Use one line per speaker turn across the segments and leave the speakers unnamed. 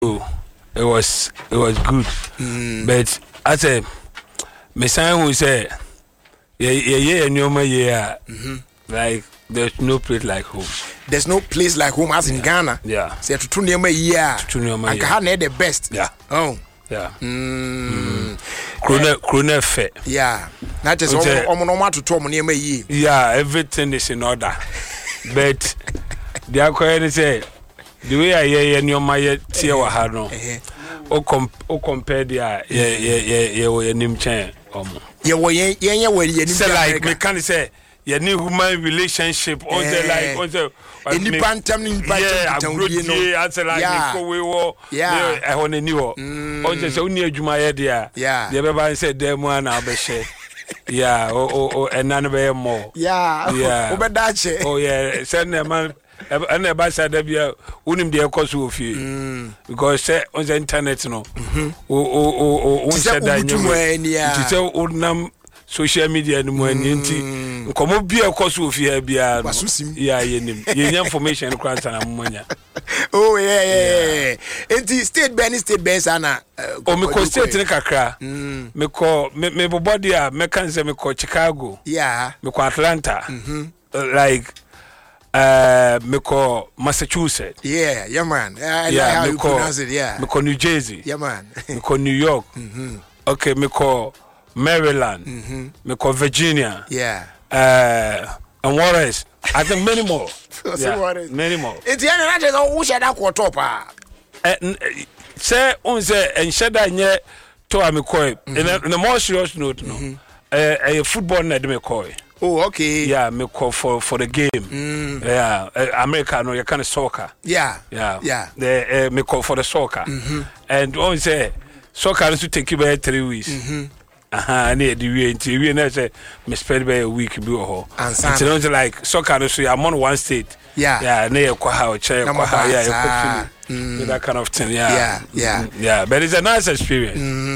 it was good. But I said, my son who said, like there's no place like home.
There's no place like home as in Ghana.
Yeah.
Say to tune your year. And Ghana the best.
Yeah.
Oh.
Yeah. Krone fe.
Yeah. Not just omo to tom near me.
Yeah, everything is in order. But the acquire say the way I hear in your my tear no. O compare the nim chain.
Yeah,
like me can say your new human relationship on the like on the
any bantam in
I want a new on just only a Juma dia. Yeah, the everybody said them one I'll be share. Yeah, and none more.
Yeah,
oh, yeah, send them man. And the bus said, wouldn't be a cost of you because on the internet, no. Said that old num social media and when come up be a cost of you, information crowds and ammonia.
Oh, yeah. And the state bands, Anna.
Oh, me call state in Kakra. Me call me body, mechanism, me call Chicago.
Yeah,
me call Atlanta. Like. Me call Massachusetts.
Yeah, man.
Yeah, me call it. Yeah, me call New Jersey.
Yeah, man.
Me call New York. Okay, me call Maryland. Me call Virginia.
Yeah.
And what else? I think many more. Many more.
It's the end of who should have quarter pa.
Say on say and should I nye to me call. In a more serious note, no. A football net me call.
Oh, okay.
Yeah, me call for the game. Yeah, America no, you kind of soccer.
Yeah.
The me call for the soccer. And on say soccer is to take you by 3 weeks. I need the way until we say me spend by a week be ho. And so like soccer so I'm on one state. Yeah, near Kwaha chair Kwaha that kind of thing. Yeah. But it's a nice experience.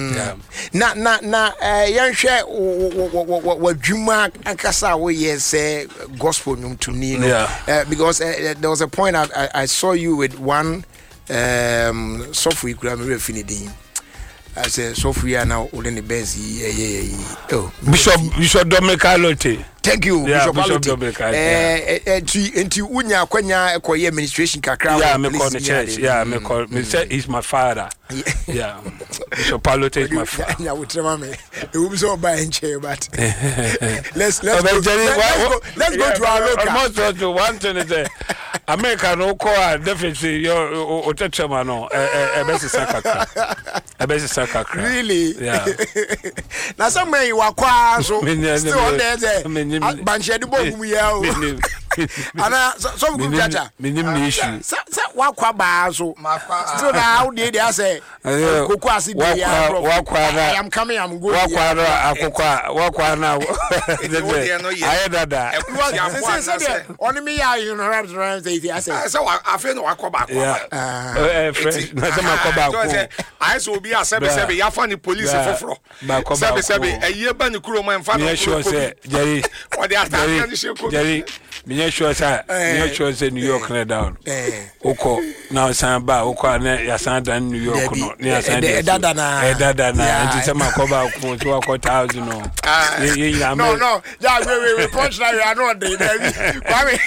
Young share what Juma Ankasa we say gospel to Nino. Because there was a point I saw you with one software you could have refined. I said Sophia now only Benzi. Oh,
Bishop Dominica Lotte.
Thank you,
Bishop Dominica.
Enti unya kwanya ekoye administration kakra.
Yeah, me call the church. Yeah, me call me say he's my father. Yeah. Bishop Lotte is my father.
Yeah, we tell me. It will be so by chair but. Let's go to our local.
Almost to one thing is America no call definitely your Otechama no best Sakakra.
Really?
Yeah.
Now somewhere you are qua so still on there. Banche the bomb we are. Ana so good jaja.
Minimum issue.
Wa kwa ba so. Still now they say Koko asi I am coming, I'm going. Wakwa na. I dada. Only me you know right say so I feel no wakwa back.
Fresh na say makwa back.
I so be asebe ya fa ni police foforo. Sebe eye ba ni kuro man fa no.
Sure say Jerry.
What they attack ni sheko.
Jerry me sure say New York na down. Oko na san ba oko na ya san dan New York no. Ni san dada na anti say makwa back for 2,000 no. No. Yeah, we punch now you are not there. Kwame.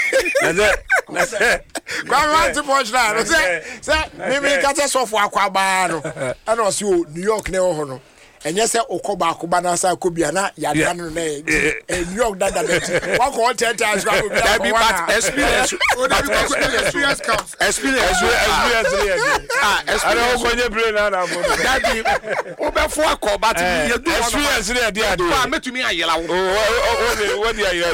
Kwame want to punch now. Say me kata so for akwa ba no. And also New York na ho no. And yes, Okoba Kubana Sakubia, Yadan, New York, that one call 10 times. Experience comes. Experience. I don't when you bring out over 4 call, but experience there. I met me a yellow. What do you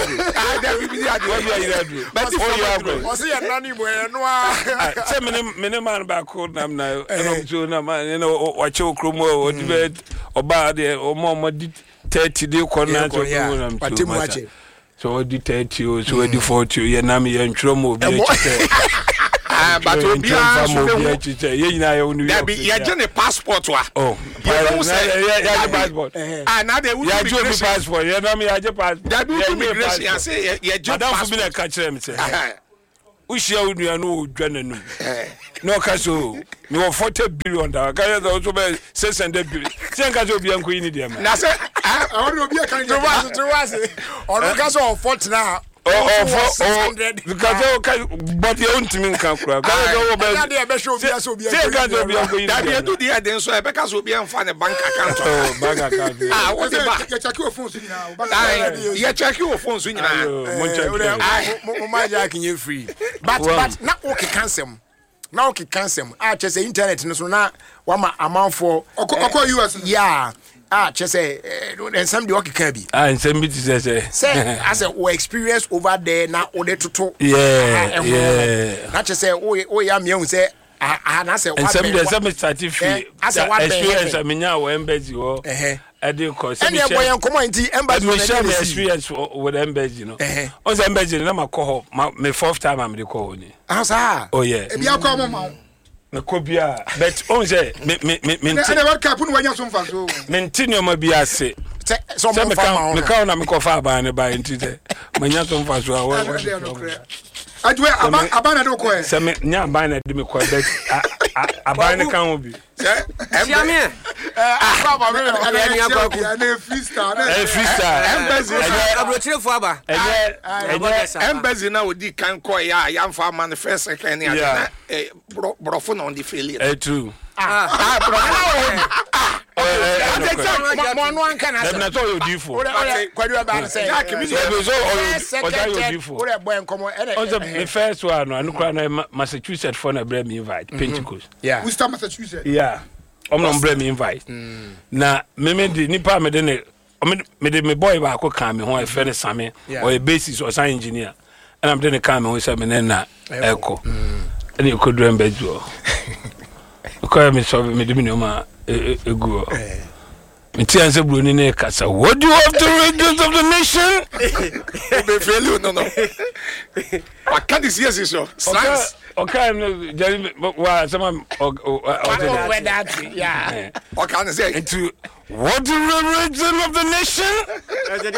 do? But I see a nanny where no minimum back home now. You know, what you chromo or debate. Oba de o mo di 30 de corner to so di 30 so di 40 ye na me ye ntro mo bi but obi a so ye nyina ye onu ye je ne passport wa oh ye passport na de wu passport ye na me ye passport that be immigration say ye je passport bi na ka kire me say Ushia Unia no Drenanum. No Casso, no 40 billion. Can also be 600 billion. Sankazo Bianco in India.
Now, sir, I want to be a kind of or no Casso 40 now.
Because but you own to me can cry.
Bank account. What's the bank? You check your phones now. You check your phones now. Free. But now okay cancel. Now okay cancel. I just say internet so now one amount for US. Yeah. Just say and some the okay can be.
And some bit say
as a experience over there now order to
yeah.
Not just say oh yeah me say and say
and some certificate experience I mean now embassy or I did cause any boy and community embassy experience with embassy you know on the embassy na ma call my fourth time I'm the call ni
oh yeah
e bia kwa mama
na kobia but on say me
na world cup no wanya so mfa so
mentini o ma bia se so me ka na me ko fa ba ne ba ntite manya so mfa so a
Adwe abana do ko e
se me nya abana de me ko bet abana kan obi
sia me
baba me na freestyle
embassy abrochirefo aba embassy na odi kan ko ya mfa manifest second ya brofo na on the failure
true
Mo an kan
ase. Na so you do for.
Kwadu aba say.
Ore boy nkomo
also the first one no anukra na Massachusetts for na bring me invite Pentecost.
Yeah. Worcester Massachusetts.
Yeah. No bring me invite. Na me di nipa me de ne me de me boy ba ko kan me ho e fe ne same or a basis or science engineer. And I'm de kan me ho say me na eko. And you could remember you. Ko me so me de me no ma egu. What do you have the regions of the nation?
I can't see this show.
Okay, Jeremy, someone
yeah. I can't say
into what the region of the nation?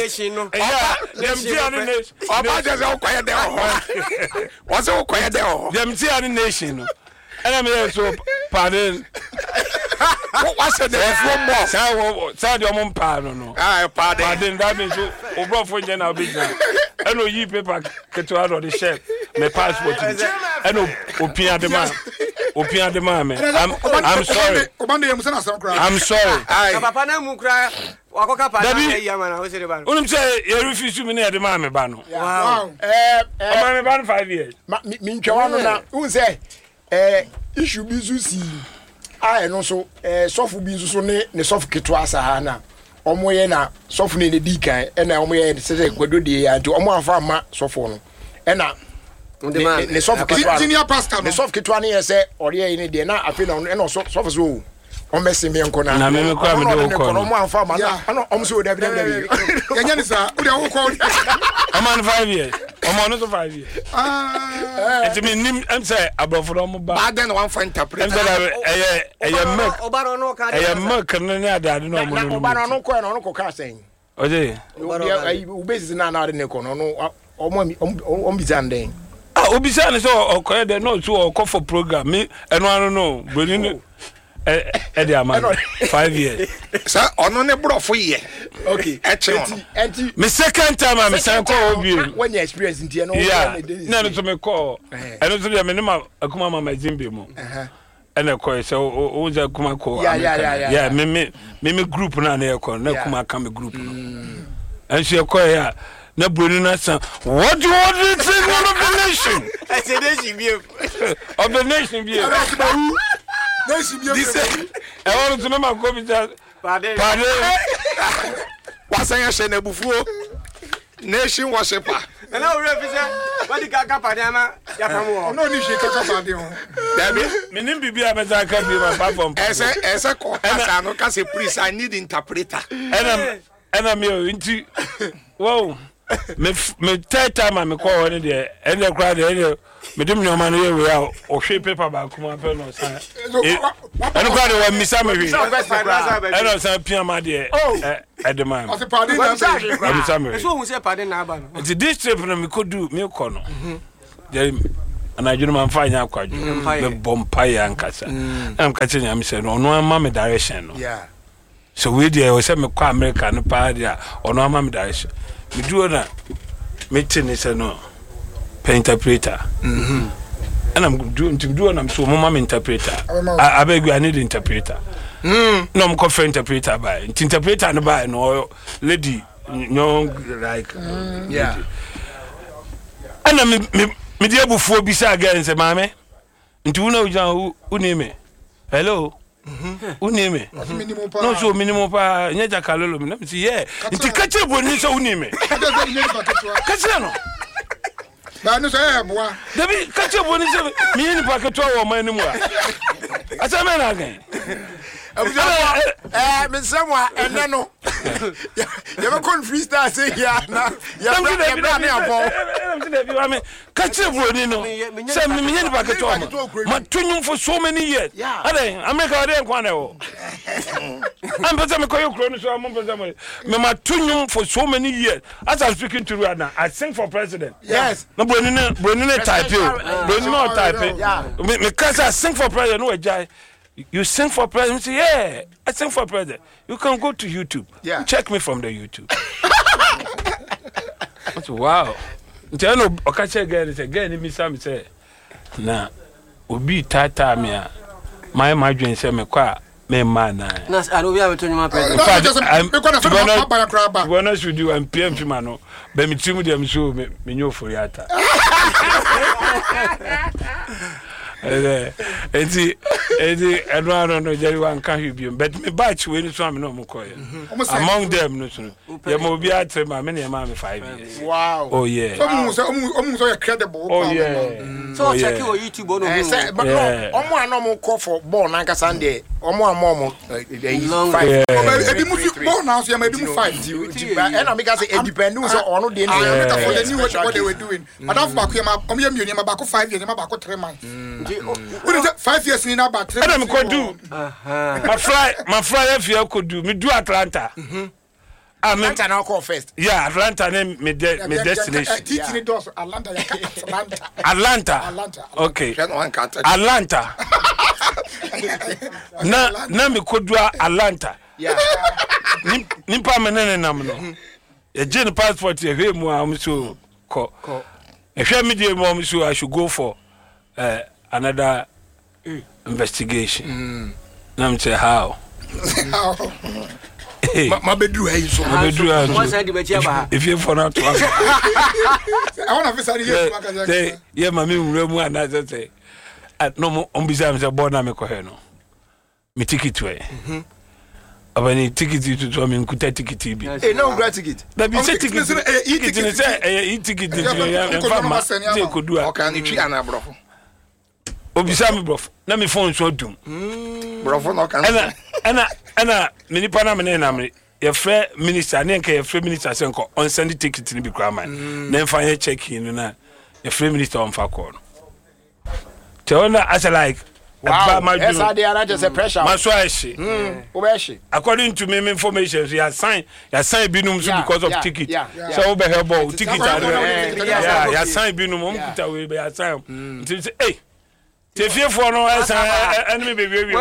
What's all quiet there?
Them nation. And I'm here so pardon.
What was the more?
Sound your mom pardon. Pardon that means you brought for general business. I know you paper get out of the chef. My passport. I know Opia the man. I'm sorry. I'm sorry.
Papa na mukra wakoka pa na yamana o se ban.
Unum say you refuse me na the man me ba no.
Wow.
Man me ban 5 years.
Me ntwa no na un say issue bi zusi no so sofu bi so ne sofu keto asa ha na omo ye na sofu ne di kan e na omo ye se kwado de ya nti omo afa ma sofu no e na ne sofu keto
senior pastor no
ne sofu keto na ye se ore ye ne de na afi na e no sofu so o mesi me nko
na me kwa me do ko
no omo afa ma na omo so da bi
yanya ni sa u de wo ko
I'm 5 years. I'm on 5 years. It mean I'm say above from
bad then one for interpret.
Milk na da no mo.
Oba no ko no ko ka sen.
Oje.
U base na na de ko no omo bizanden.
Obisa so okoye de no so okọ for program me eno no boni Eddie Aman 5 years.
Sir, ono ne brofo ye.
Okay.
Enti.
Me second time I'm saying call obi.
When you experience ntia no.
Yeah. No to me call. I don't say me nema akuma mama Jimbe mo. And call say o ja akuma call. Yeah, me group na na call. Na akuma come group no. And she call here. Na broni na san. What do you want to say of the nation?
I say nation be.
Of the nation be.
This
I want to know my computer. Pardon.
What's I say na bufuo? Nation worshiper.
And now represent what the kaka padama ya pamu.
No ni she kaka padama.
Dabi,
me nim bibia be za ka bi my platform.
Ese ko kasa no kase priest I need interpreter.
And me nti wow. Me third time me call one there and the crowd there me dim no man here we are o hwe paper ba kuma pe no say and the crowd wa misa me hwe and no say pia ma there at the man
o se pardon na
misa me
so hu say pardon na ba no
this trip no me could do me ko no and I do not find out quite Bompire and Cassa. I'm catching him, said, no, mammy direction.
Yeah.
So we dear was some American party or no mammy direction. We do that. Meeting is a no interpreter. And I'm doing to do, and I'm so mom interpreter. I beg you, I need interpreter. No, I'm called for interpreter by interpreter and by no lady, no, like,
yeah.
And I'm me dear before beside again and say, Mammy, into who name me? Hello, who name me? No, so minimum pa, Naja Calolo, let me see, yeah, into catch up when you saw name me. Catch
Banu say boy.
Debi catch up when you say me in packet or my anymore. As a man again.
Me somewhere and then no. You ever con freestyle say yeah na.
I mean, catch up when you know. Say me in packet or my tuning for so many years. America dey kwane. I'm better me call you chrono so I'm better me my tuning for so many years. As I'm speaking to you right now, I sing for president.
Yes.
No Bronine type you. Bronine type. Me cause I sing for president no jai. You sing for president? Say, yeah, I sing for president. You can go to YouTube.
Yeah.
Check me from the YouTube. Wow. I know Okache again, me say, nah, Obi Tata me, my dream say me kwa me man.
Nas, I don't have to my president.
To be honest with you, I'm PM Fimano, but me team them so me know for yata. Eti I don't know Jerry one can be but me batch when so am no mo koy among them no so ya mo bi atre ma me na ma me 5 years.
Wow.
Oh yeah.
So credible.
Oh yeah.
So check your YouTube on
but no omo anom call for ball na nkasa nde omo amom 5
ebi mu ball now so ya ebi mu 5
and I make say it depend on so ono dey
for the new what they were doing madam back here ma omo yam yoni ma back 5 years ma back 3 months. 5 years in about 3
months. Could do. My fly if you could do. Me do Atlanta.
Atlanta now call first.
Yeah, Atlanta name me destination.
Teaching does
Atlanta. Okay. Atlanta. Na me could do Atlanta.
Yeah.
Nimpa menene nam no. E je passport e hwe mu am so ko. E hwe me dey mu so I should go for another investigation. Now say how?
My bedroom is so.
If you for not,
I want to say,
yeah, my room and I say, no more on beside me, born me coheno. Me ticket way. I need ticket to tell me could take ticket.
No great ticket.
That be ticket. Ticket. Could do.
Okay, and you bro.
Obisami bro. Na me phone so dum.
Bro no can.
Ana mini pana me na me. Your friend minister na nke your friend minister say nko on send ticket ni bi kraman. Na mfa ye check in na your friend minister on fa call. Tell na as like
wow. Yes, I did just a pressure.
According to me information, you sign binum because of ticket. So be help ticket. Yeah, sign binum we sign. Hey. If for no enemy baby.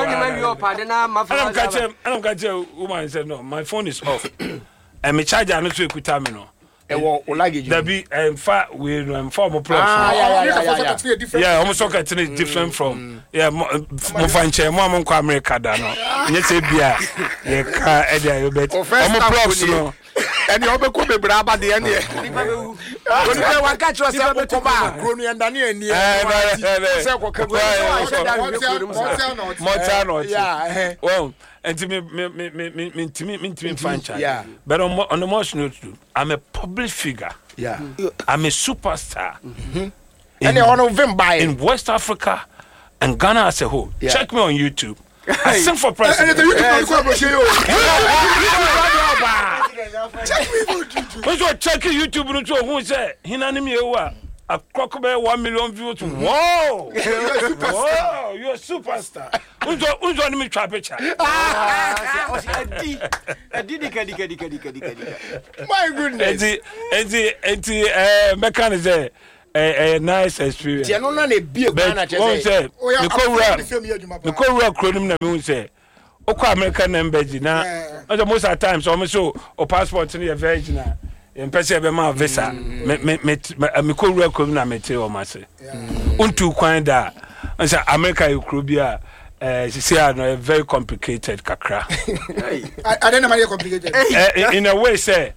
I'm catch woman said no, my phone is off. And my charger no so ekuta me no. That be far we no form plug. Yeah, almost socket is different from mo fanche mo am America da no. Yes e bia ye ka e dia you bet. Mo plugs no.
And you be ko be bra ba de ene. When you want catch yourself ko ba kronu yanda ne ani. Say ko ka yeah.
Well, and me franchise. Yeah. But on the most note, I'm a public figure.
Yeah.
I'm a superstar. In West Africa and Ghana as a whole. Yeah. Check me on YouTube. I sing for president. Check YouTube. Who say Hinanimi a crocodile 1 million views. Whoa! Whoa! You're a superstar. Who's on me trap picture? My goodness. Mechanic a nice experience.
No na be Ghana
just say kronim na me say okọ American embassy na most of the times so o passport ni virgin in person be ma visa me ko wura kronim na me te o ma se untu kwan da say America Ukraine she say no very complicated kakra.
I don't know how complicated.
In a way say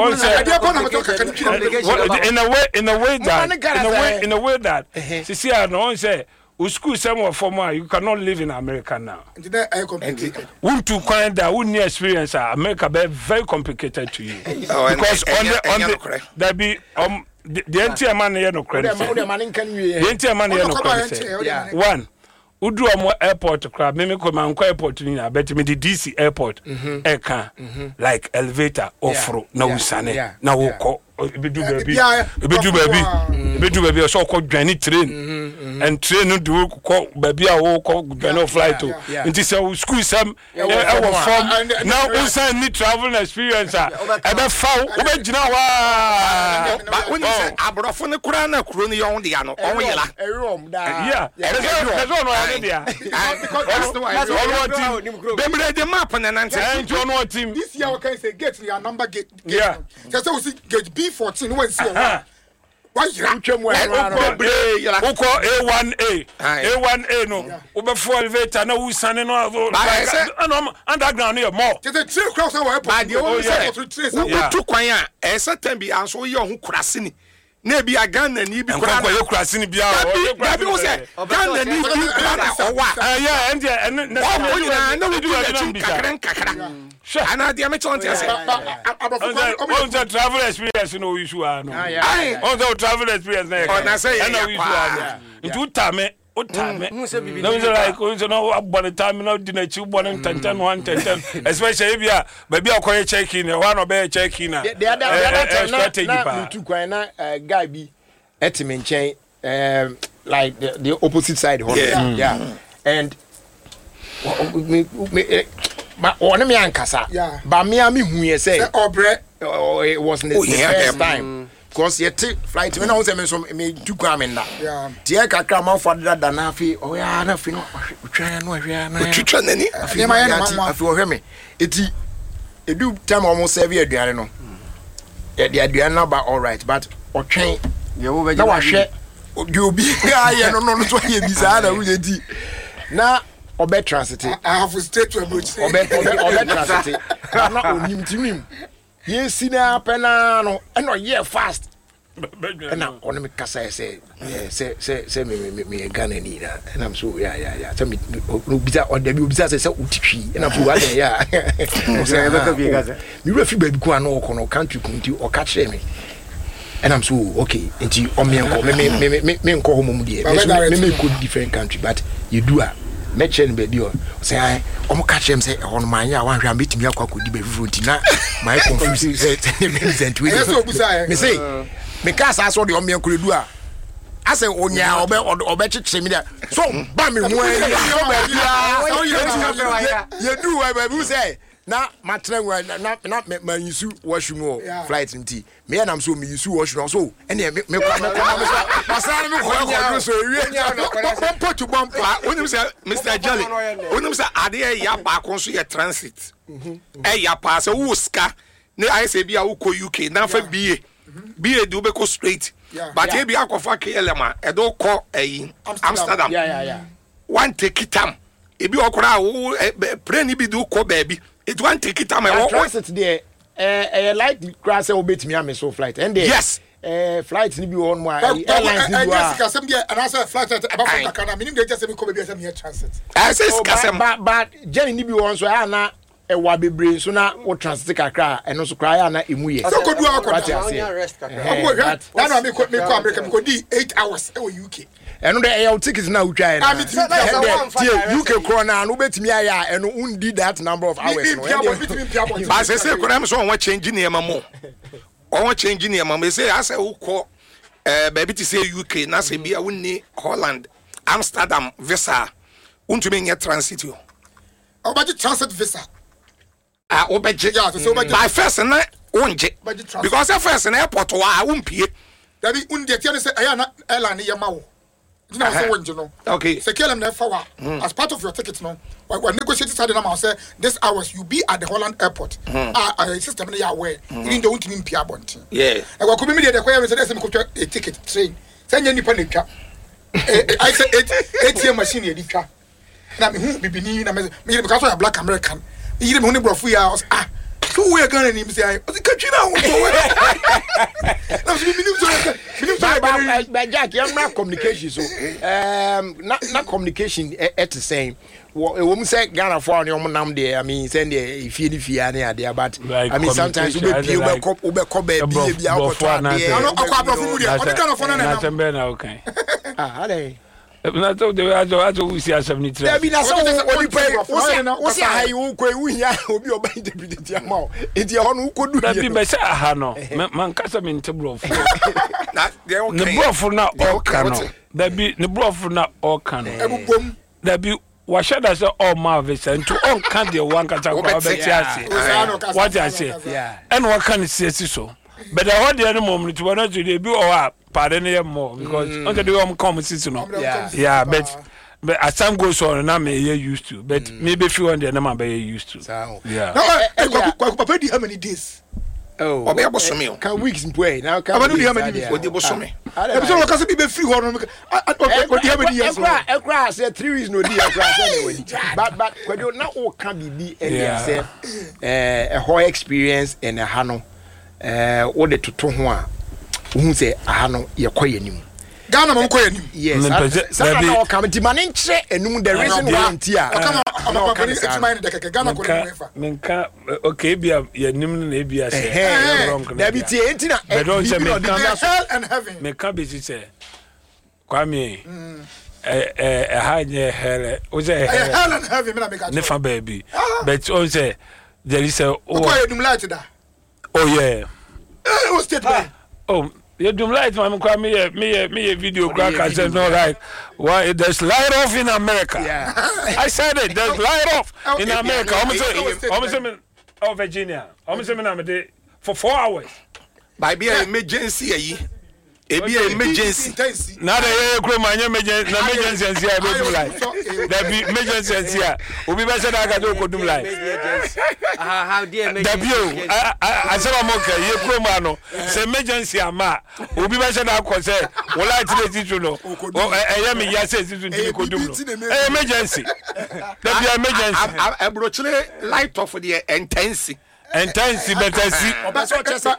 in a way that she say no say school somewhere for more you cannot live in America now. Untu kwan da we need experience America be very complicated to you because on the there be the entire man here no credit. The entire man here no credit. One Udu amo airport crab me ko man ko airport ni na bet me the DC airport like elevator offro na usane na wo ko ebedu baby so ko dwane train and train no do ko baby a wo ko dwane flight to nti say school sam e wo form now usan ni travel experience e be fa wo be gina wa ba woni say abrofo ne kura na kuro ni yon dia no on yela yeah there's no idea because that's the way them ready map na nante and on what team
this year we can say gate your number gate yeah just say we see gate B14 when see why you twem we uko A1A no we be for elevator na usane no underground here more just three cross our airport
we to kwan a esa time bi anso ye ho kurase ni na bi Ghana ni bi
kura ye kurase ni bia
o bi wo say Ghana ni bi kura wa
yeah and
na we do kakra ana dia me chonte ase
on the travel experience no issue no on the travel experience na
say
no issue no utame no is like no abon time no di na chi bon 10 especially bia baby akoye check in one obey check in na
the other strategy pa tu kwan na guy bi etime nchen like the opposite side yeah and but on me ankasa but me hu ye say
obre
it wasn't the first time because yet flight when I was me do kwamenda tie kakra man for da na afi o ya na afi no twa no ahia na
twitwa nani
afi ma afi o hwe me eti edu time almost serve aduane no the aduane na ba all right but o twen ye wo be na wa hwe obi ya no so ye bi sa na wo ye di na obe transit
I have to stay to a bridge
obe transit na onim timim yes na pena no e no ye fast na on me kasa say me Ghana ni na and I'm so yeah tell me obisa o da bi obisa say utitwi na fu wa yeah say be ka bi gaza me refi baby ko an o kono country kunti o ka kire me and I'm so okay nti o me nko ho mum die me ko different country but you do a mention baby o say o mo catch him say on man ya wan hwa betimi akwa di be fruit na my confusing say me say me ka sa so de o me akuredu a ase onya obe chiche me da so ba me ho you do why baby say na matre na manyisu washroom flight nti me na am so me yisu washroom so ene me pasara me ko so ewie put to bomb
onim say Mr. Jelly onim say ade ya ba kon so ye transit ya pass wo ska na I say bia wo ko UK na fa BA do be go straight but e bia akofa KLM e do ko Amsterdam one take it time e bi okora wo plane bi do ko baby it want take it time
transit there like the grass obetimi am so flight and there
yes
flight ni bi on mo airlines ni bi
yes kasem there and also flight about Dakar meaning they just say me ko be say transit
I say kasem
but journey ni bi on so na e wa bebre so na wo transit kakra eno so kra ya na emu ye
so ko du akota
rest kakra
na me ko America me ko di 8 hours e UK
eno de e tickets na utwa na UK corona no betimi aya eno undi that number of hours no
ba say ko na so won change ni emamo on change ni emamo say asa wo ko baby ti say UK na say bia wonni Holland Amsterdam visa untumi nye transit yo
obaji transit visa
obaji by first na unje because first na airport wa umpie
That be un get say ayana airline yamawo. Dina so wonje no.
Okay.
Say kelem na fawa as part of your ticket no. When negotiating side na say this hours you be at the Holland airport. System na ya aware. Even don't nim pia bonti.
Yeah.
E kwa ko me dey kwa say me ko a ticket train. Say nya nipa na twa. I say ATM machine e di twa. Na me hu bibini na me because I black American. You dey me hu ne brofu ya so we are going to say, "What's the country now?"
But Jack, you're not communication. So, not communication at the same. A woman said, "Ghana for your mom there." I mean, send if you there, but I mean, sometimes you be
na to de ajo we see 73
there be na so we pay wo say hay wo ko wu hia obi oba interpret am enti ho no ko du
da bi be say aha no man kasa me ntebrof na de okay ne brof na oka no da bi ne brof na oka no
ebubom
da bi wa shada say all marvis and on kan de wan kata ko be tiase what I say and what can say so but the whole the moment to want to be or pardon him more because under the come season yeah but as time goes on now me used to but maybe few on the number be used to yeah
papa di how many days
obe abosomi
can weeks play now can
do how many days
odi abosomi
e so we can be free ho no odi how many years
ekra say 3 weeks no di ekra say we but kwado na o can be say a whole experience in a hano what the toto ho a who say aha no ye koyenim
Ghana mo koyenim
yes say na o come di man nche enum the reason why ntia
come on it's mine the Ghana koyenim
menka okay bia ye nim na bia say wrong
na bi tie ntina
but don't say
hell and heaven
menka be say kwame ha nye hell o say
hell and heaven me na make
nefa baby but on say there is a
koyenim light da
oh yeah
o state by
oh you do light man me video crack I said no right why there's light off in America I said it there's light off in America almost Virginia almost for 4 hours
by be an emergency ebi emergency
na dey kro manya emergency here be do light there be emergency here obi be say that ga do ko do light
how dey
emergency I say am okay ye kro ma no say emergency ama obi be say that ko say wo light dey ti no eya me ya say ti ti ko do no emergency there be emergency
ebrochire light off the intense
better see
obaso chesa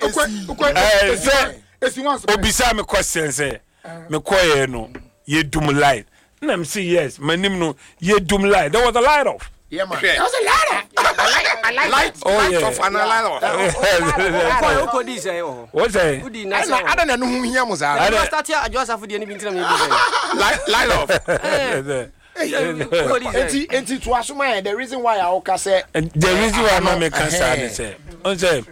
obisa me question say me koye no ye dum light na me say yes manim no ye dum light there was a light off
yeah man
there was a light off
light off and a light off
ko di say oh
what say
udi na say
ada na no hu hia mo za
ada start ya ajosa fo de ni bi ntina me bi
light off
enti to asoma the reason why I oka say
the reason why no me can say on say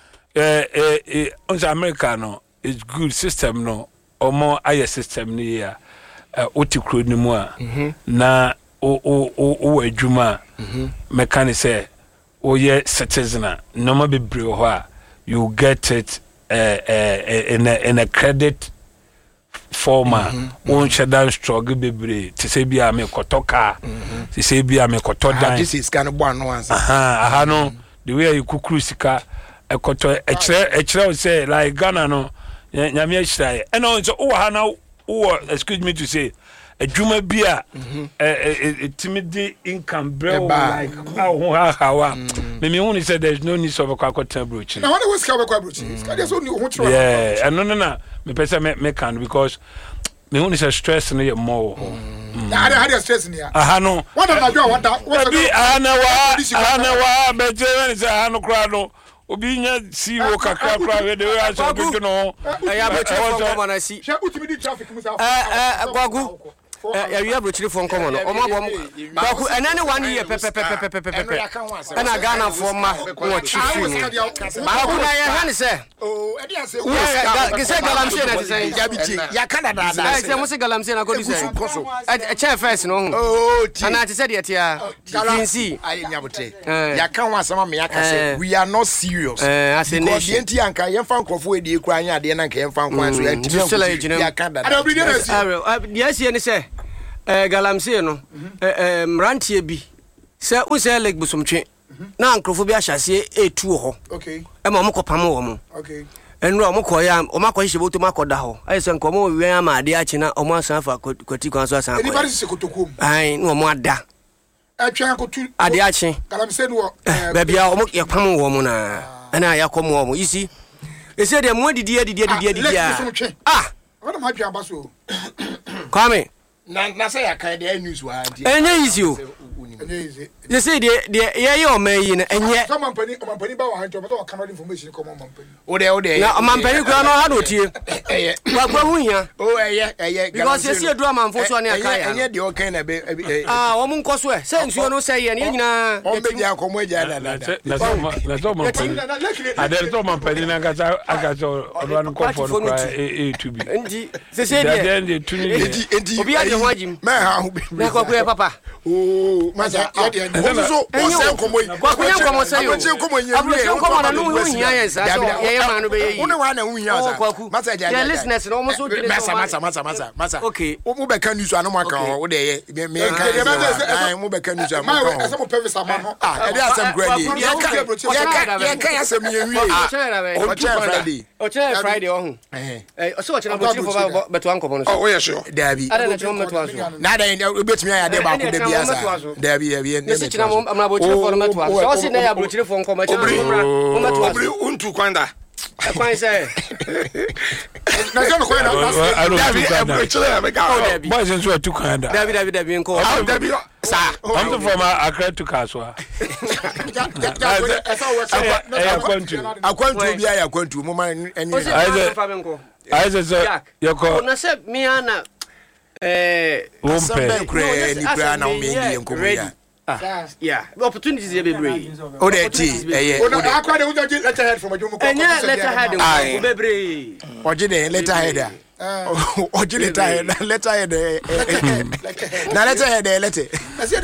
on America no it's good system no or more higher system ni ya otikro ni mu a na o adwuma mechanic say o ye citizen no ma bebre ho a you get it in a credit former on shadow struggle bebre to say bia me kotoka to say bia me kotodan
this is kind of one answer
aha no the way you kukuru sika ekoto echre say like Ghana no nyame ahira and also o ha na o excuse me to say adwuma bia timid income bro like how me who said there's no need of akota brooch
na when was ka brooch there's only who try
yeah and no me person me can because me who say stress no more
how dey stress in here
aha no
what na do what
be ana wa beje when say ana kra no obi nya CEO kakra kra we dey aso kwekwe no
ya be traffic come na si
she utimi di traffic musa
Gwagu you have to phone come on. And then 1 year and I Ghana for my watch. Say, oh, chair first, no. Oh, and I said it here. You see,
we are not serious. I say,
yes, you say, Galamsey, no, Rantie be. Sir, we say like Busumche. Now, Uncrophobia shall say a 2
Okay.
A Momoko Pamo. Okay. And Romokoyam, or Mako to Mako Daho. I send Como, we are my dear China, or Masanfa, Coticons.
Anybody say Cotokum?
I know more da.
I try to
Adiachi.
Galamsey,
baby, I'll make your common woman. And I come home. You see, they said they're more dear. Ah,
what am I doing, Basso?
Come
Now say I can't news.
And you. They say you're May and yet
someone penny about 100 information come on.
Oh, there.
Now, a man penny ground out with you.
Oh, yeah,
because you see a drama for one year.
And yet you're kind of
woman Cosway, since you don't say any.
That's all my penny. I don't know my penny. I got one call for to be.
They say, Papa.
Oh, Master,
yeah, opportunities are very.
Oh, that is.
Letterhead from a Jomo.
And yeah, letterhead.
Letterhead. Letterhead. Now letterhead. Letter. I said,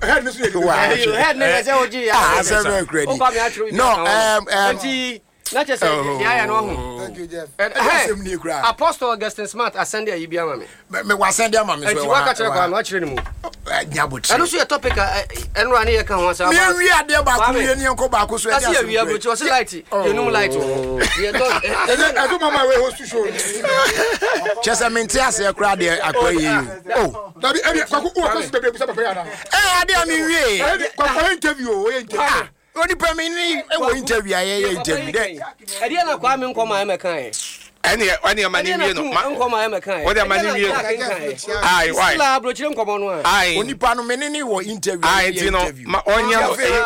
not just yeah, no. Thank you, Jeff. Apostle Augustine Smart, I send you be a me was send your mammy. And you walk at your watch anymore. I don't see a topic and run here. Come once. We are there back. We are go back. We are which was light. You know, light. I do my way was to show. Just a minute, I cried there. I call you. Oh, that interview. Only permanently interview. I didn't know Kwame Nkrumah.
Any money, you know, what am I? I
only Panamani or interview.
I do know my onion.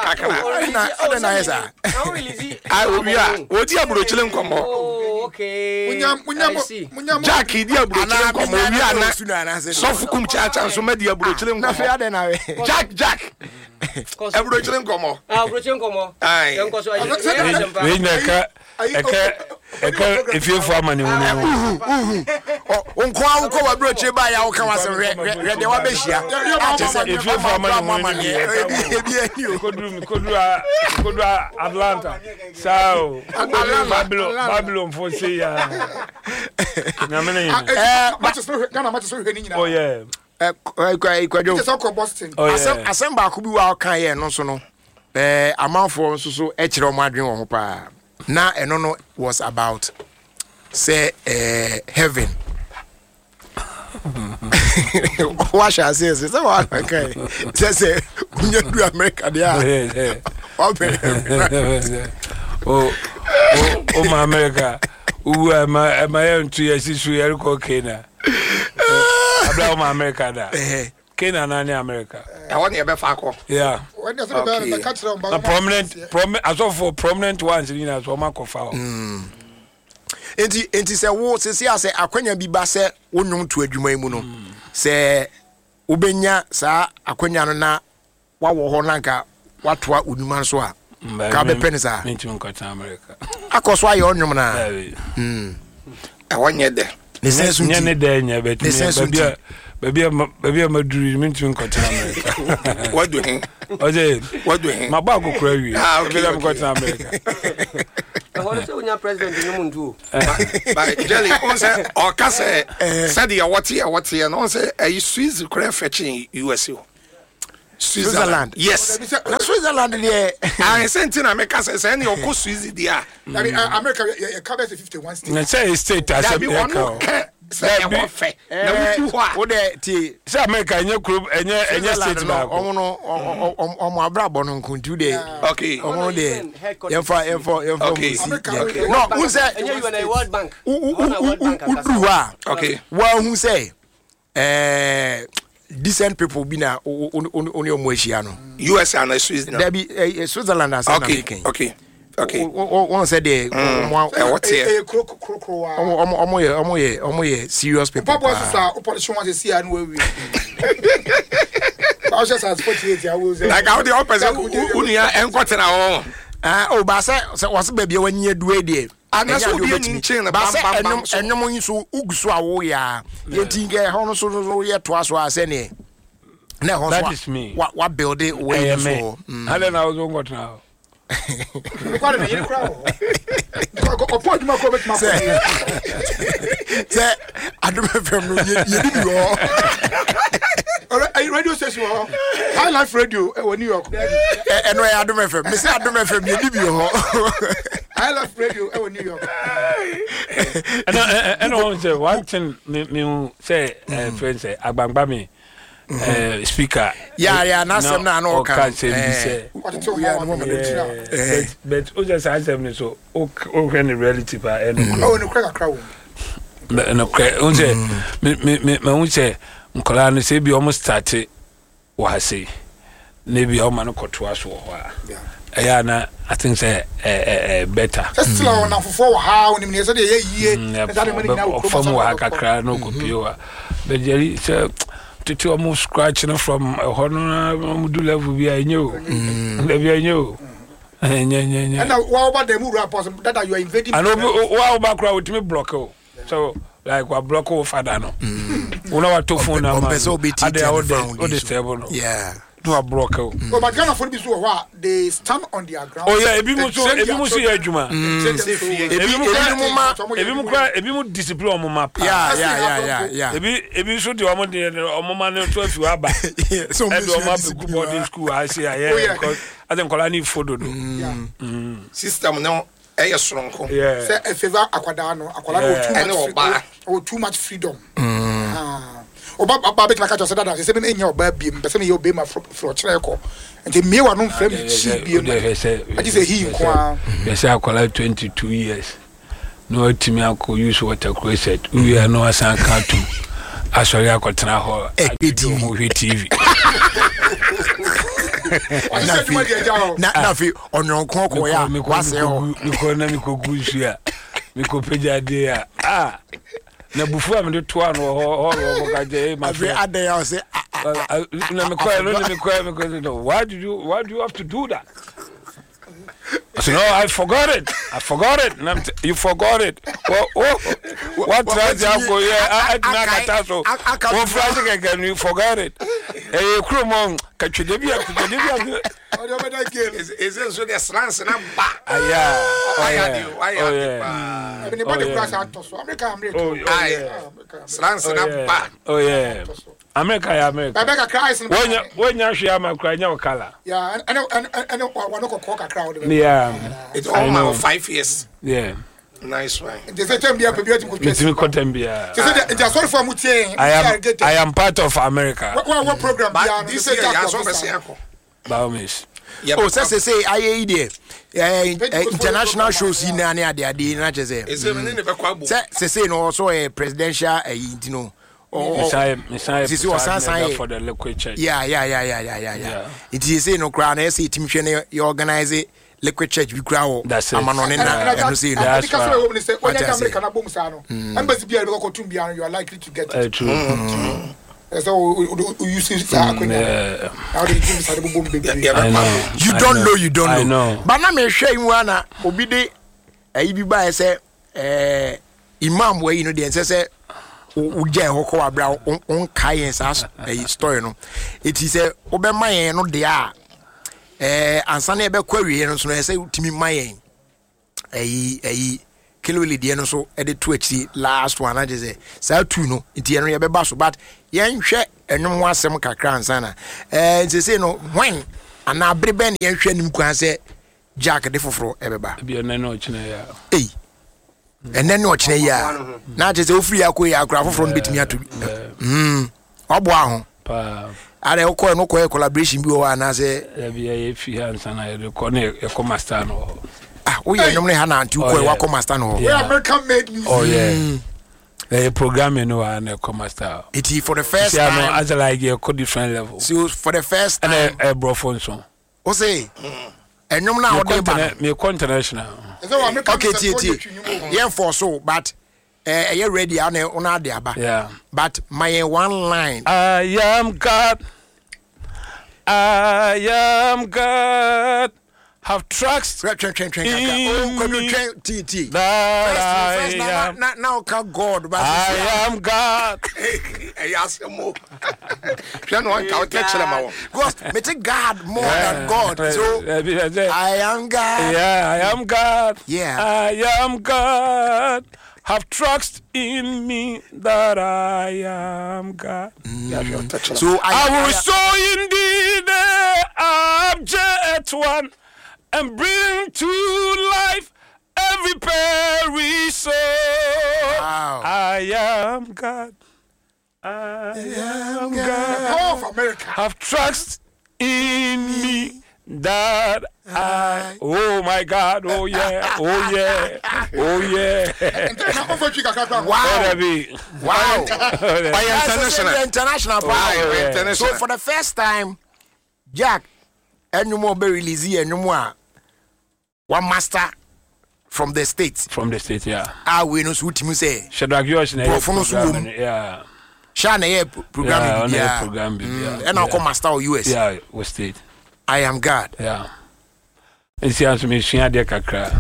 I will be what you are chilling come on.
Okay,
Jackie, dear Bruce, Sofukum Church and so many Bruce. Jack. Every chilling come on.
If you for money,
brooch by our council, if
you for money, could do Atlanta. So, Babylon for say, oh, yeah.
Boston.
I sent back who are kind, no, so no. Amount for so extra madrin on pa. Now, and no was about say heaven. What shall I say? Say what? Okay. Say when you do America, there.
Oh, my America. Who am I? Am I on 2 years? You are Kenya. Abraham America. Kenya and America.
I want you to be
yeah.
A
prominent, as of for prominent ones, you know, so Marco Fowl.
Enti say wo se say akwanya bi ba se wonum to adwuma mu no. Say ubenya sa akwanya no na wawo ho nanka watoa unuma so a ka be pen sa
mentimi nkota America
akoso aye onwom na
awanye de
ne sensu
nya ne de nya betimi babia maduri mentimi nkota America
what do he
ma ba ko kura wi babia nkota America
What is your president in Mundu?
By Jelly, on say, or Casse, said, what here, and on say, a Swiss craft fetching USA.
Switzerland.
Yes.
Switzerland, yeah.
I sent in America, says, any of course, Swiss, dear.
America covers 51 states.
Let's say state as a
say what fair.
What the say America any group any state na omo abrabo no nkuntu de
okay
omo de yefo no who say
you na World Bank
okay well who say decent people be na oni omo ehia no
US and Switzerland
there be Switzerland as American
okay
one said the
what's here
omo ye serious people
papa so opposition want to see and we I just as 48 hours
like how the opposite unia enkotena ho
oh ba say was baby wani adue de
anaso bi enchin na bam
enom nso uguso awo ya yentinge ho no so ye to aso ase ne na ho so wa build it way so
ale na ozo ngotna
Qual é o crowd? Pode uma coisa que mais.
Say, I don't remember you.
Are you radio station? High Life Radio in New York.
And I don't remember. Miss I don't remember you.
High Life Radio in New York.
And I say one thing me say friend say agbangba me speaker
yeah na sem na no
kan say but o just say them so o when reality ba
no crack crowd
no crack o say me o say nkola no say bi o mo start wa say na bi o ma no kotoa so ho a yeah na I think say better
just slow na for how ni me say dey yie that money now
from wa kakra no kopio but Jerry say to almost scratching from a honor do level be I knew. And
what about the move that you are invading?
I know what background with me block. So like what block father no. Una to phone na ma.
Yeah.
No a block.
Oh but Ghana for be so what they stand on their ground.
Oh yeah, ebi mu so ya adwuma. Ebi mu discipline on map.
Yeah.
Ebi so de omo de omo ma no to afi aba. So me good boarding school I say because I think kola ni fodo do.
System no e soronko.
Say e favor akwada no too much freedom. Oba be like I just said that say me enya oba biem person ye obe ma fro chereko enti me wa no frame chi biem I just say he nko
yes I call 22 years no timi akọ use water closet we are no asan katu asori akotena ho TV
na fi onyonkon ko ya wase ho
mi ko na mi ko gusia mi ko pejade ya na bufu am de to ano ho ka je ma
fi ade ya say
na me ko why do you have to do that? I said, no, I forgot it. And you forgot it. What tries you go here? I you forgot it. Hey, Krumon, catch you.
Is it so the slants and I'm back?
Yeah.
Slants and I'm back.
Oh, yeah. America.
America cries
when you share my crying your color.
Yeah, and one of a crowd.
Yeah,
it's all now 5 years.
Yeah,
nice one.
They say, sorry for Mutin.
I am part of America.
What program?
This year,
Baumis.
Oh, say I international shows in Nania, they are the Natchez. Say no, also a presidential, you know.
Messiah for the liquid church.
Yeah. It is no crown. I see Tim Chene, you organize it. Liquid church, we grow.
That's it.
I'm on
that's you are likely to get it. So you see, you don't know. But now me share you wanna obide. Be by say imam where you know the say uje hoko abra on kai as a story no. It is a obema no dia ansa na ebe kwawie no so no say utimi mayen kilo lidie no so e de to achi last one na say say two no nti eno ye beba so but yen hwe enwom asem kakra ansa na say no when ana brebe na yen hwe nim kwan say Jack de foforo e beba
bia na no chine ya
ene no chine ya na je say ofiri akoyi akra foforo no betimi ato obo aho
pa
are okọ no ko collaboration bi o ana say
bia ye fi ansa na ye ko na e ko master no
we are normally Hana and 2 Master no. We American made music.
Oh yeah. The programming no and Master.
It is for the first time.
No, as like a different level.
So for the first time.
And a bro phone song.
O say. And no now
me international.
Okay, yeah for so but you ready on the aba.
Yeah.
But my one line.
I am God. Have tracks
now can God but
I am God.
God more than God. So I am God.
Yeah, I am God.
Yeah,
I am God. Have trust in me that I am God.
So
I will restore indeed the abject one and bring to life every perished soul.
Wow.
I am God. I am God.
Of America.
Have trust in me that I. Oh my God. Oh yeah. Oh yeah. Oh yeah.
Wow. Wow.
International.
So for the first time, Jack, and no more be release and no more. One master from the States.
From the States, yeah.
We know what you say.
Shadrach Yosh,
yeah. Shana program,
yeah.
And I'll come master of US.
Yeah, was State.
I am God.
Yeah. And she has me, she had a kakra.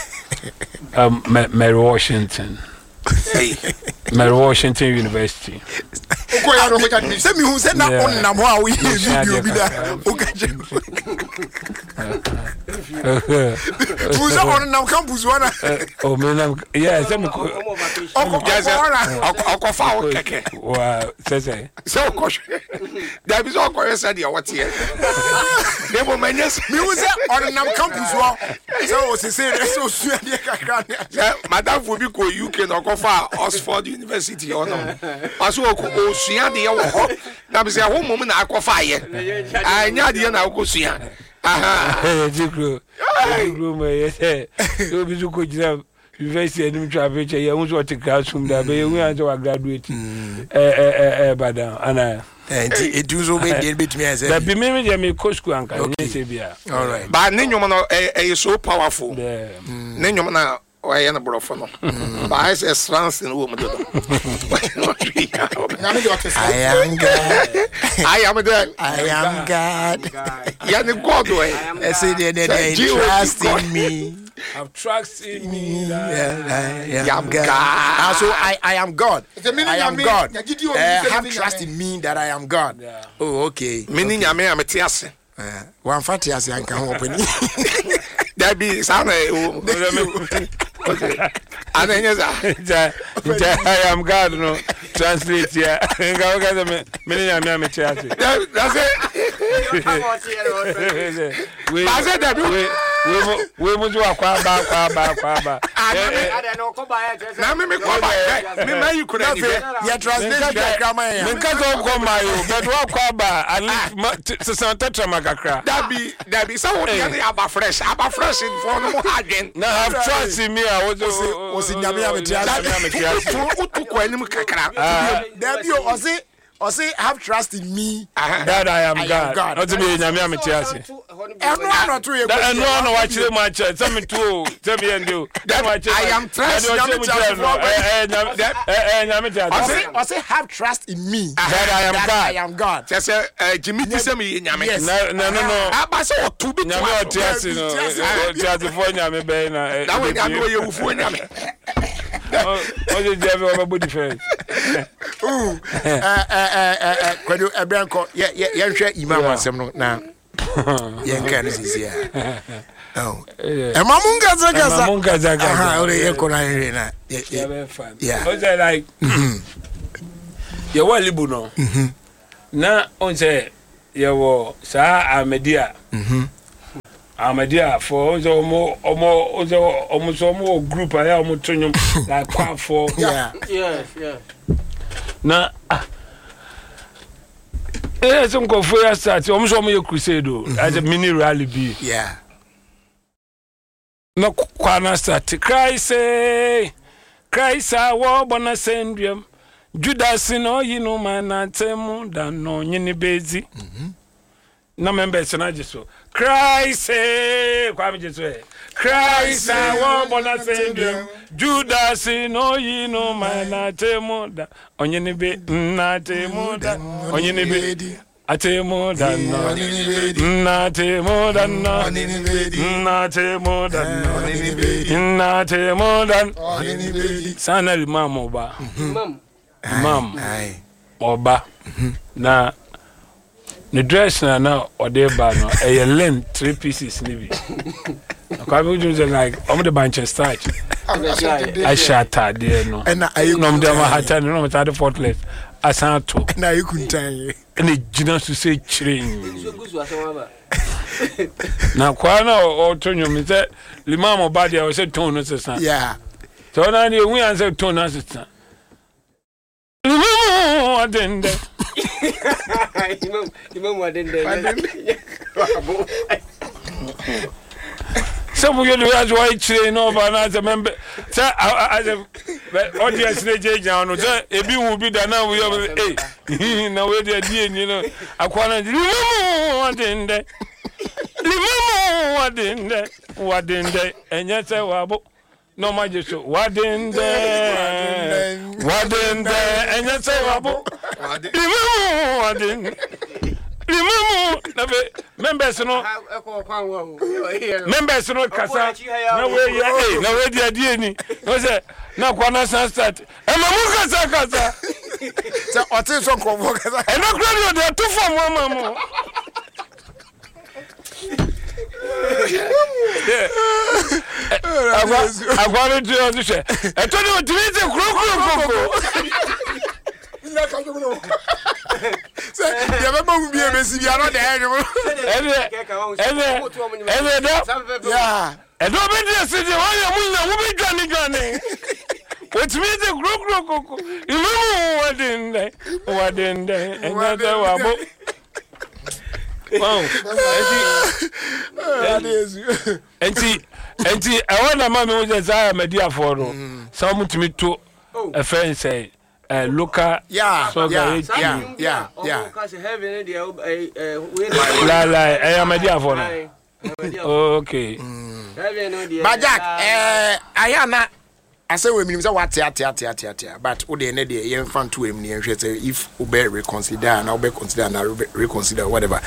Mary Washington. Mary Washington University.
Send me who said that on Namwa. We video be there. Who's on now campus one?
Oh, man, yeah, some wow, say.
So, there is all correct idea what here. Never mind, yes,
me was on now campus one. So, so sweet,
Madame Fubiko, you can offer Oxford University or no. Also, now be say one moment I go fire. I know the now go see.
Aha. You be so good. University and travel. You want to take classroom there, but you want to graduate. Badam, Anna.
It do so big bit me as
that be maybe me coach school uncle.
All right.
But Ninyo is so powerful. Ninyo I am a brofano. But I say France in woman. I
am God.
I am God.
I am God.
Yeah, the God way.
I say they trust in me.
Have trust in me.
I am God. So I am God. I am God. Have trust in me that I am God. Oh, okay.
Meaning I am a tiase.
One fatty as I can open.
There be some. Okay. And then
I am God. No, translate here. That's
it.
We must walk back.
Now, me come back. Me you could have.
Yeah, translate grammar.
But walk back. I live to Santa Tramagakra.
That be someone about fresh in front of again.
Now have trust in me. I was in Yamia.
There be also
or say have trust in me
that I am God. Not to be nyame ametiase.
Not to you.
No actually my church. Tell me too. Tell me and do.
I am trust. I say have trust in me
that
I am God.
Just Jimmy tell me nyame.
No.
Aba say what to be
nyame otiase no. Otiase for nyame be na.
That way nyame we you for nyame.
Oh, you have over body first.
Kwadu Ebianko ye hwe imam asem no na ye nka no sisi ya. Oh. Emamunga zagaza. Aha, ore ye kona here na. Yeah.
O say like you wa libu no. Na on say you wo sa Ahmedia. Ahmedia for omo group aya omo tonyum like kwa for.
Yeah.
Na some go for ya start omo ye crusade as a mini rally be.
Yeah.
No kwana start Christ wo bona sendrium Judas no yinu manatemu dan no nyini bezi. Na members na jeso Christ kwa jeso Christ wo bona sendrium Judas no yinu manatemu dan onyini be natemu dan onyini be atemu dan no natemu dan no natemu dan no natemu dan sana imam oba imam oba na the dress na ode ba no e length 3 pieces ni bi akwa bi just like the Manchester I shatter there no no dem hata no mata fortless asanto
na yikuntan
na gina so say chirin na kwa na otonyo mi say limam oba dia o say ton no sesa
yeah
so na ni hu an say ton no sesa adende
imam adende
some you do as why train over na as a member say as a audience na je jan no say ebi wu bi da na we na we dey die ni no akwana adende wadende enye say wabo no majeso wadende enye say wabo wadende members no kasa na we dia ni no say na kwana start emamu kasa
so otin so ko kasa
e no crowd dey to form mama agora tu eu disse é todo o time de croco
na ka jo no se ya be mo bi e be si bi ano de enyo
yeah e do be dey see the one you na wo be dwane o time de croco imu wadende enada wabo wow enti I want mama me just Ahmedia for no some to me to a friend say local
yeah
Ahmedia for no okay
but Jack ayana I say we mean say what but we dey dey yen fan to em ne hwe say if we be reconsider na we be consider na reconsider whatever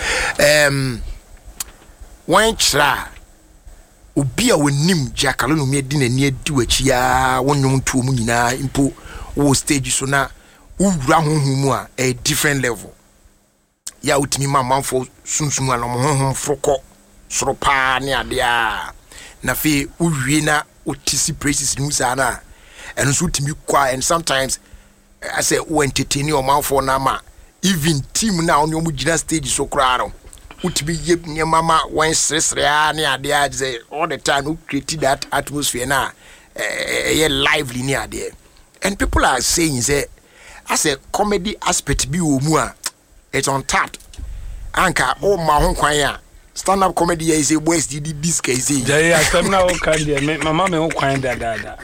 when chra obi a wonim jakalo no me di na ni adi wachi ya wonwom tuo mu nyina impo wo stage so na wura honhom mu a different level ya utimi mamamfo sunsun ala mo honhom froko soro pa ne ade a na fe uwie na otisi praises ni usana and so timi kwa and sometimes I say we entertain your man for na ma even team na on your mugina stage so kraro utimi yep ne mama when sresre ne ade a say all the time who create that atmosphere na lively ne ade and people are saying say as a comedy aspect bi wo mu a it's on tap anka o ma ho kwan a stand up comedy is a West DD biscuit is
yeah stamina o kan dey mama me ho kwan da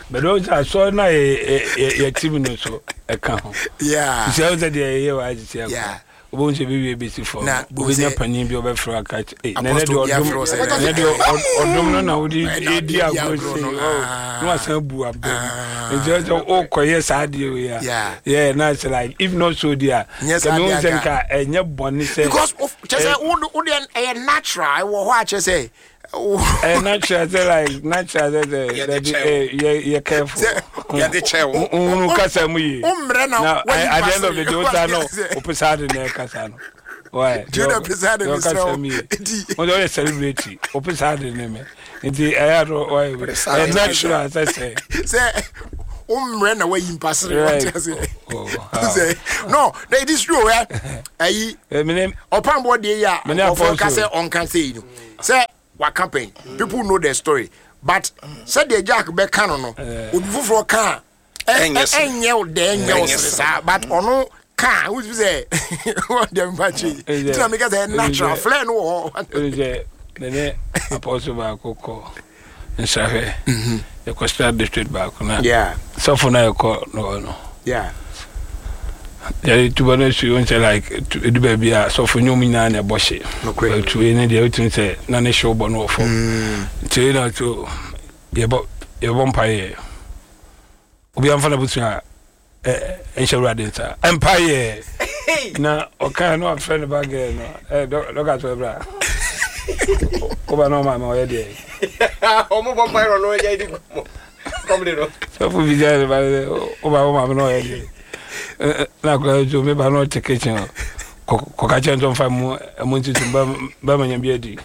but those I saw na a team no so a count.
Yeah.
So that the I say.
Yeah.
Won't you be busy for?
Na
we never panin be over for a catch.
Nene do
odum na odi edi ago say. No asan bu abem. Just o koye sadio ya. Yeah, now it's like if not so dear.
Yes,
I don't think enye boni say.
Because just say a natural I what just say.
Natural like natural you careful.
Yeah, the chair.
Kasa mu yi.
Now
at the end of the day we know opesade na kasa no. Why?
Do you pesade me
so? We don't celebrate. Opesade na me. Nti ayaro why? Natural as I say.
Say na way impasse what say. No, it is true eh. Ayi. Opan board dey ya. For kasa on can say you. Say what campaign people know their story but said the Jack be can no odufufro kan enye de but ono kan who say what dem bachi tell me say natural flare no
nene apostle ba kokko nsahe the Coastal District back na so for na no
yeah
to be honest you want like to do baby so for you me na boshi to any dey to say na na show bono for to you know to ye vampire obi am fa na butu enshawra densa empire na okay no friend bag no look at bra oba no ma o ye dey
o mo vampire no ye dey come there
so for video ba oba ma no ye dey na kwa jo me ba no take kitchen ko ka chen ton fa mu nti ba ma nya biadi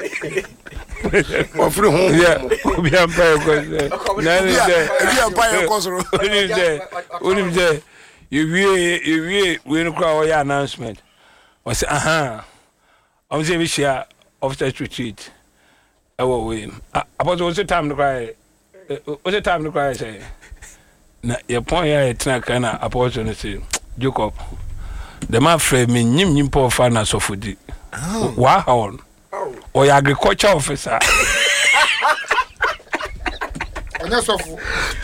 ofre ho
yeah obi am pa ko na ni de
obi am pa ko so
onim de you we no kwa o ya announcement was am say we share officer retreat awo we about was the time to cry say na ye point ya etina kana opportunity Jacob the man frame me nyim po fa na sofodi wa haon o ya agriculture officer
onya sofu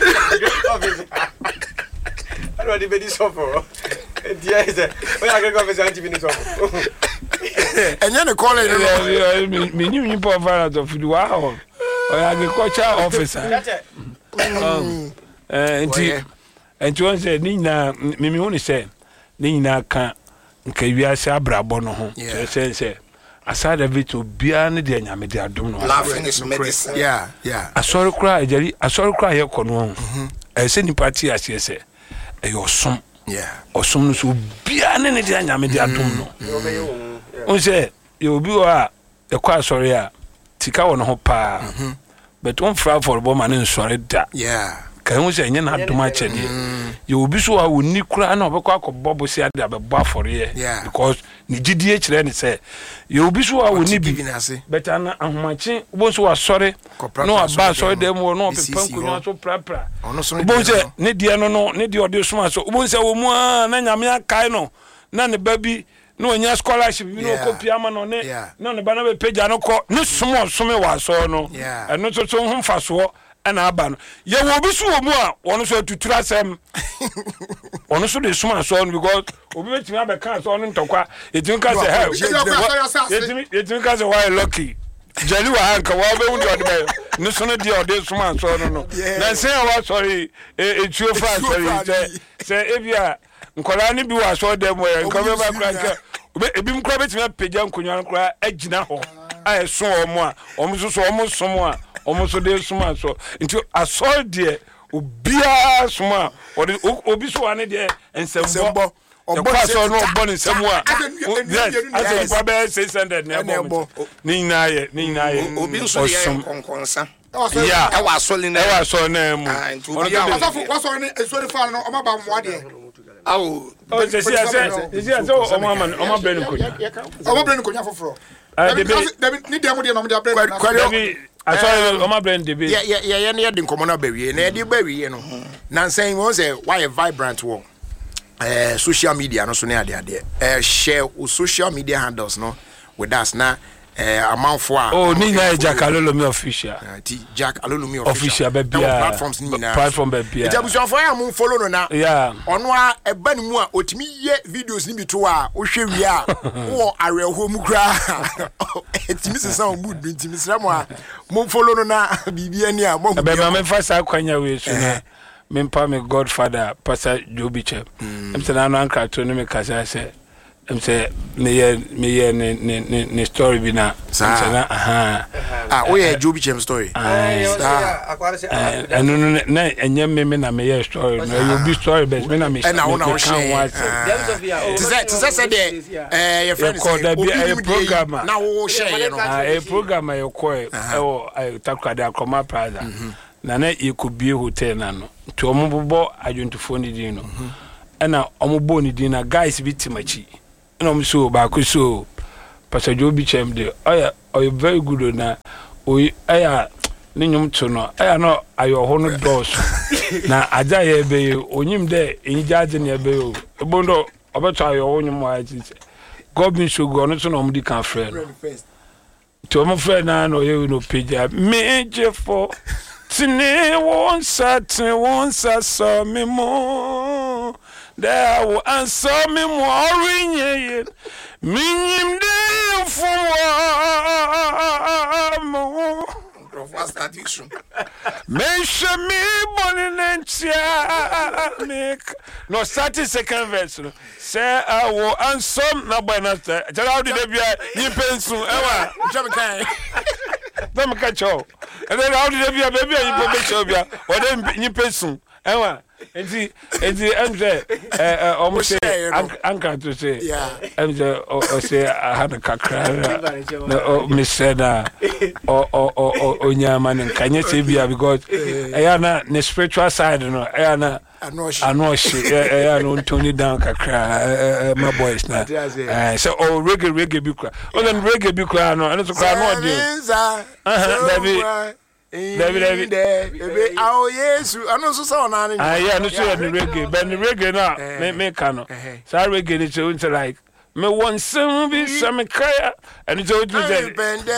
alo di bedi sofu dia is o ya agriculture officer anti bini sofu
enye ne call it
me nyim po fa na sofodi wa haon o ya agriculture officer enti won say ni na mimi won say ni na kan nka wiase abrabo no ho say aside of it obia ne de nyame de adom no
laughing is medicine
asori kra ye kono say ni party ase say e yosom osom no so obia ne de nyame de adom no on say ye obi wa e kwa asori a tika won ho pa but on fra for bo man nsori da kan wo se nya na adoma chede ye obi so a woni kura na obekọ akọbọ si ade abebo afore because ni gidie kire ni se ye obi so a woni bi but ana ahomachi bo so asore no aba so dem wo no pepan kunwa so prapra bo se ne die no ne die ode so so bo se wo mu a na nyame akai no na ne babi no nya scholarship bi no copy ama no ne no ne ba na be page no ko ne somo some wa so no eno so ho mfa so ana aba no ye wo bi so wo mu a wono so tutura sem wono so de suma so no because obi betimi abeka so no ntokwa etimi ka say hey etimi ka say why lucky jali wa hanka wa be wundi ode be no so no de ode suma so no na say wa sorry etuo fa sorry say ebia nkola ni bi wa so de mo ye nko be ba kranka ebi mkra betimi apagya nkonwa nkra agina ho a so omo a omo so omo somo a omo so de suma so nti asol de obia suma obi so ane de ensembo obo so no obo ne nsemu a yes aso kwa be 600 na ebo ni nyina ye
obi so de konkonsa
yeah
e wa so
na mu
waso ni esori fa no o ma ba mo ade
awo o se o ma brand
konya foforo
ni dem de no me de brand
asori o ma brand de be
yeah ne de nkomo na bawie na de bawie no na nsan won say why vibrant wo social media no so na ade share social media handles no with us na amanfo a
oh ni na Jack Alolomi official
Jack Alolomi
official bebia
platforms ni na
platform bebia
itabusuafo ya mo follow no na
yeah
ono a eba ni mu a otimi ye videos ni bito a wo hwe wi a wo areho mu kra etimi sesa o mood bi ntimi sra mo a mo follow no na bibia ni a mo
be ma me fa sa kwanya we so na me mpa me godfather Pastor Joby Chem say na no anka to no me kasa say say me story bi na say
we Joby Chem story
no na enye me na me story no you be story best me na me
na wona share to say the your friend say
a program
na wo share no
a program you call e takwada akoma plaza na na ikubie hotel na no to omobo adwuntufo ni din no na omobo ni din na guys bi timachi na omso ba ko so Pastor Joby Chem de oya very good na oyi aya ni nyum to no aya no ayo ho no dos na aja ye be onyim de enjaje ne be o ebondo obeto ayo ho nyum wa ji God bin so go no to no omdi kan friend to mo friend na no ye no page me je for tini won sat so me mo there will answer me more rinye minim de mo
fast addiction
me shame bonentia make no 30 second verse no say I will answer na boy na say how did they be ni pensu ewa
jam kan
dem ka cho and then how did they be baby you go be cho bia or dem ni pensu ewa enti emze almost anka to say emze o say I had a kakra no me said o nyama nen kanye se bia because na the spiritual side no na anoshi no Tony down kakra my boys na so reggae bi kra o then reggae bi kra no and so kra no dey David
ebe awo Yesu anu so sa ona ni
yeah no so the reggae but the reggae na me kano so reggae ni so like me won some be some kaya and it's all to say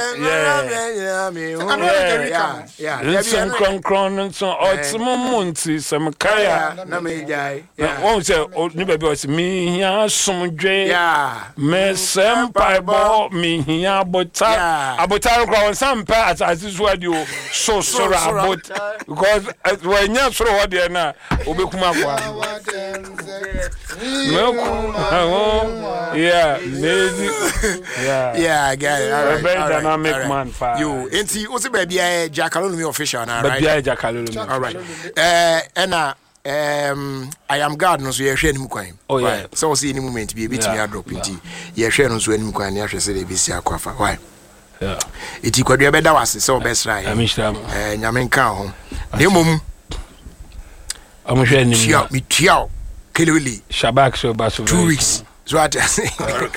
yeah some kron and so otsum monti some kaya
na me jai
won say ni baby was me hia somdwe me sempai bo me hia abotar kro won sampa as this word you so about because when you throw what there na obekuma kwa yeah, maybe.
Yeah, I get it. All right.
Very dynamic man.
You, enti, what's the baby? Jack Alolomi official now, right?
Baby, Jack Alolomi.
All right. I am God. No, so you're sharing mukwain.
Oh yeah.
So see any moment be a bit me drop inti. You're sharing so any mukwain. You're sharing the BC akwafa. Why?
Yeah.
Iti kwa dua beda wasi. So best right.
Amisham.
Nyamenka ho. Nemo.
Amusheni.
Tiao, mi tiao. Kelewili.
Shabak so baso.
2 weeks. So I say.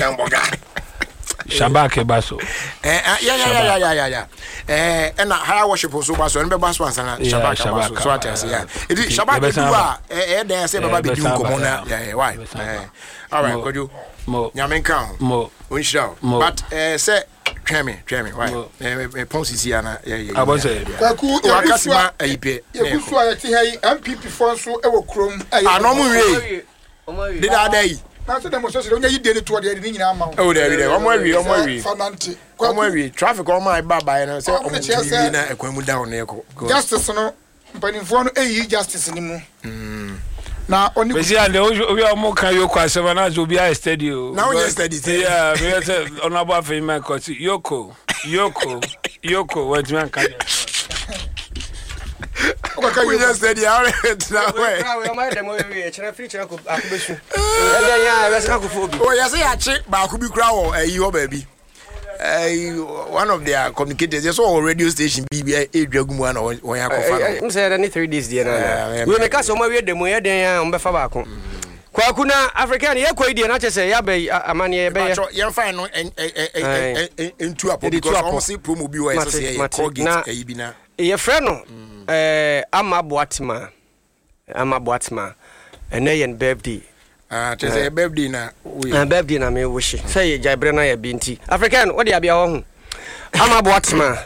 Shabak baso.
Yeah. And how worship also baso. And be baso ansana. Shabak baso. So I say yeah. It is Shabak do there say baba be do komona. Yeah. Why? All right. Could you?
Mo.
Nyamenka.
Mo.
Unshao. But say. Try me. Why? Ponsi ana.
Yeah. Abose.
Kwaku wakasima ayipe.
Yekusu ayati hai MPP fonso ewo krom.
Anomu we. Did I day?
Na so dem so se onye yide ni to de ni nyina ama.
Oh there. Omo awi.
Fanante.
Omo awi. Traffic on my baba na say omo TV na ekwamu down na eko.
Justice no mpanimfo no eyi justice ni mu. Na oni
we see and we omo kan yo kwasema na zo bia studio.
Na we study.
Yeah, we say honorable Femi Kosi Yoko what man can.
We just said yeah that way. Oh yes say achi ba ku bi kura wo eyi ho ba bi. One of their communicators just on radio station BBI edwagumu na won yakofa.
I'm say any 3 days there na. We make us o ma we dem ye den on be fa ba ko. Kwaku na African ye kwai na chese ya be amane ye be.
Ye fa no entu apo because almost promo bi wo say ye Colgate eyi bi na.
Ye frɛ no Ama Boatma ene yen birthday
chese birthday na we
birthday na me wish say ye jaibre na ye binti African what dey abia ho ama boatma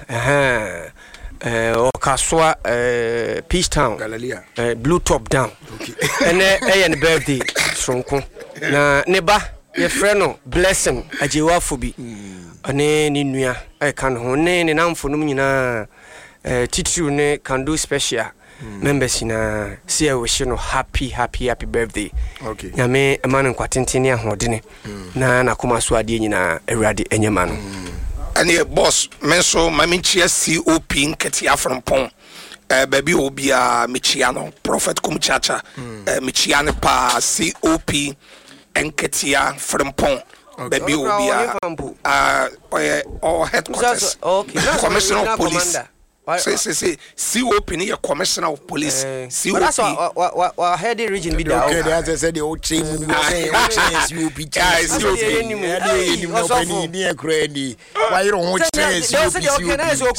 Kaswa Peace Town Blue Top Down and birthday Sonko na neba your friend blessing ajewa fobi ane ni nua I can hone ne nam fonu nyina titru ne can do special members na see we show no happy birthday nyame emanu kwatentene ahodene na nakoma so ade nyina awurade enyema no
ane boss menso maminchia COP nketia from pon baby obia michia no prophet kumchacha michia ne pa COP nketia from pon baby obia or headquarters commissioner of police say COP ni commissioner of police COP
that's what head region be there
okay they said the old team COP why you don't want